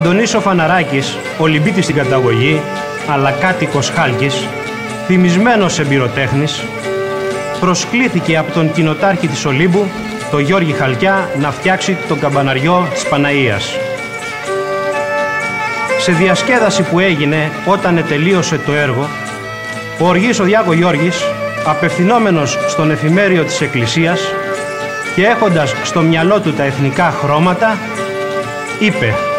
Αντωνής ο Φαναράκης, Ολυμπίτης στην καταγωγή, αλλά κάτοικος Χάλκης, θυμισμένος εμπειροτέχνης, προσκλήθηκε από τον κοινοτάρχη της Ολύμπου, τον Γιώργη Χαλκιά, να φτιάξει τον καμπαναριό της Παναΐας. Σε διασκέδαση που έγινε όταν τελείωσε το έργο, ο οργής ο Διάκο Γιώργης, απευθυνόμενος στον εφημέριο της Εκκλησίας και έχοντας στο μυαλό του τα εθνικά χρώματα, είπε: